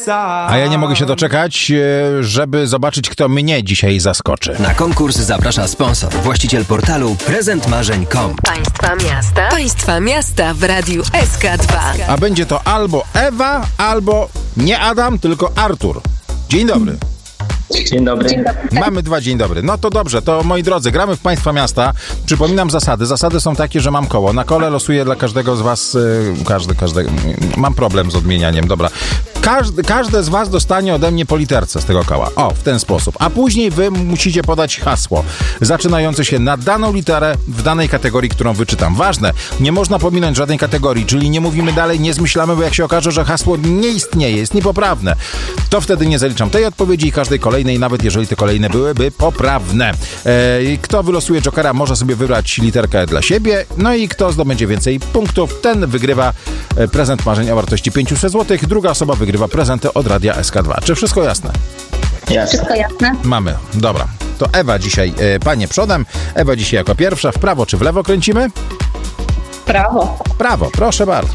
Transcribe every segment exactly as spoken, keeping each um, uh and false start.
A ja nie mogę się doczekać, żeby zobaczyć, kto mnie dzisiaj zaskoczy. Na konkurs zaprasza sponsor, właściciel portalu prezent marzeń kropka com. Państwa miasta. Państwa miasta w Radiu S K dwa. A będzie to albo Ewa, albo nie Adam, tylko Artur. Dzień dobry. Dzień dobry. Dzień dobry. Mamy dwa dzień dobry. No to dobrze, to moi drodzy, gramy w Państwa miasta. Przypominam zasady. Zasady są takie, że mam koło. Na kole losuję dla każdego z was, yy, każdy, każdy, mam problem z odmienianiem, dobra. Każdy, każde z was dostanie ode mnie po literce z tego koła. O, w ten sposób. A później wy musicie podać hasło zaczynające się na daną literę w danej kategorii, którą wyczytam. Ważne, nie można pominąć żadnej kategorii, czyli nie mówimy dalej, nie zmyślamy, bo jak się okaże, że hasło nie istnieje, jest niepoprawne, to wtedy nie zaliczam tej odpowiedzi i każdej kolejnej, nawet jeżeli te kolejne byłyby poprawne. E, kto wylosuje jokera, może sobie wybrać literkę dla siebie, no i kto zdobędzie więcej punktów, ten wygrywa prezent marzeń o wartości pięćset złotych. Druga osoba wygrywa prezenty od Radia S K dwa. Czy wszystko jasne? Jasne. Wszystko jasne? Mamy. Dobra. To Ewa dzisiaj, e, panie przodem. Ewa dzisiaj jako pierwsza. W prawo czy w lewo kręcimy? Prawo. Prawo. Proszę bardzo.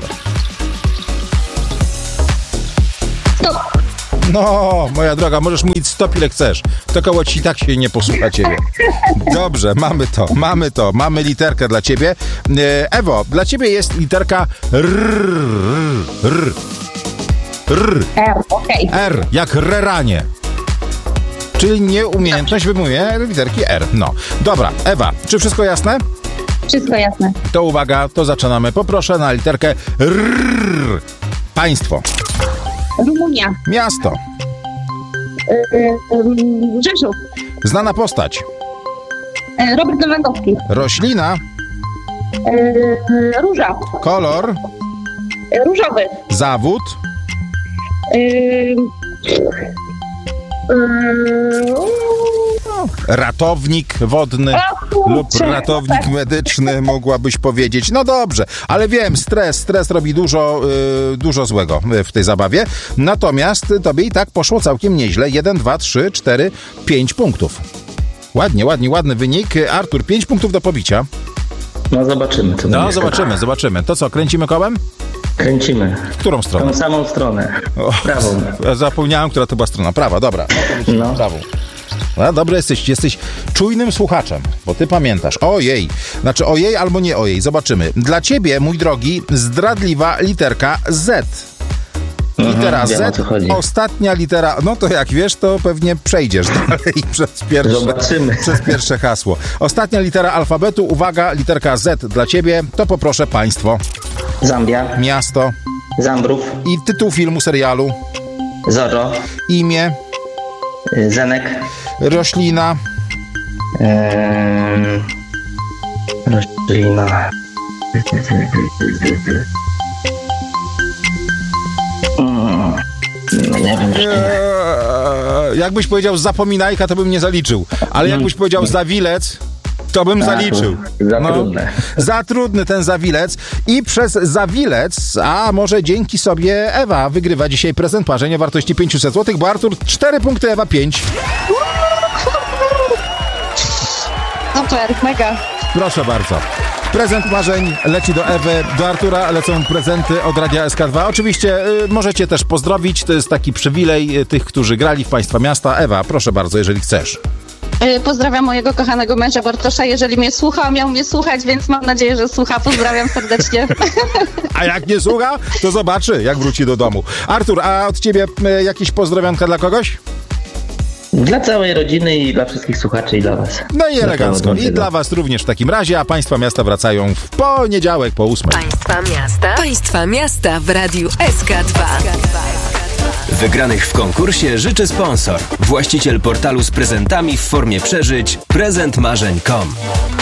Stop. No, moja droga, możesz mówić stop ile chcesz. To koło ci tak się nie posłucha ciebie. Dobrze, mamy to, mamy to. Mamy literkę dla ciebie. E, Ewo, dla ciebie jest literka R. R. R. R, okej. Okay. R, jak reranie. Czyli nieumiejętność wymówienia literki R. No. Dobra, Ewa, czy wszystko jasne? Wszystko jasne. To uwaga, to zaczynamy. Poproszę na literkę R. Państwo. Rumunia. Miasto. Yy, Rzeszów. Znana postać. Yy, Robert Lewandowski. Roślina. Yy, róża. Kolor. Yy, różowy. Zawód. Yy, yy, Ratownik wodny o, lub kurczę, ratownik tak. medyczny, mogłabyś powiedzieć. No dobrze, ale wiem, stres, stres robi dużo, yy, dużo złego w tej zabawie. Natomiast tobie i tak poszło całkiem nieźle. Jeden, dwa, trzy, cztery, pięć punktów. Ładnie, ładnie, ładny wynik. Artur, pięć punktów do pobicia. No zobaczymy. Co No zobaczymy, zobaczymy. To co, kręcimy kołem? Kręcimy. W którą stronę? Tą samą stronę. O, prawą. Zapomniałem, która to była strona. Prawa, dobra. No. Prawą. No, dobry jesteś, jesteś czujnym słuchaczem, bo ty pamiętasz. Ojej, znaczy ojej albo nie ojej, zobaczymy. Dla ciebie, mój drogi, zdradliwa literka Z. Litera Aha, Z, ostatnia litera, no to jak wiesz, to pewnie przejdziesz dalej przez pierwsze, Zobaczymy. przez pierwsze hasło. Ostatnia litera alfabetu, uwaga, literka Z dla ciebie, to poproszę państwo. Zambia. Miasto. Zambrów. I tytuł filmu, serialu. Zorro. Imię. Zenek. Roślina. Eee, roślina. Mm, nie wiem. Eee, jakbyś powiedział zapominajka, to bym nie zaliczył. Ale jakbyś powiedział zawilec, to bym A, zaliczył. Za no, trudne. Za trudny ten zawilec. I przez zawilec, a może dzięki sobie Ewa wygrywa dzisiaj prezent marzeń o wartości pięćset złotych, bo Artur cztery punkty, Ewa pięć. Super, mega. Proszę bardzo. Prezent marzeń leci do Ewy, do Artura lecą prezenty od Radia S K dwa. Oczywiście y, możecie też pozdrowić, to jest taki przywilej y, tych, którzy grali w Państwa miasta. Ewa, proszę bardzo, jeżeli chcesz. Yy, pozdrawiam mojego kochanego męża Bartosza, jeżeli mnie słucha, miał mnie słuchać, więc mam nadzieję, że słucha. Pozdrawiam serdecznie. A jak nie słucha, to zobaczy, jak wróci do domu. Artur, a od ciebie y, jakieś pozdrowionka dla kogoś? Dla całej rodziny i dla wszystkich słuchaczy i dla was. No i Dla elegancko. I dla was również w takim razie, a Państwa miasta wracają w poniedziałek po ósmej. Państwa miasta. Państwa miasta w Radiu S K dwa. Wygranych w konkursie życzy sponsor, właściciel portalu z prezentami w formie przeżyć prezent marzeń kropka com.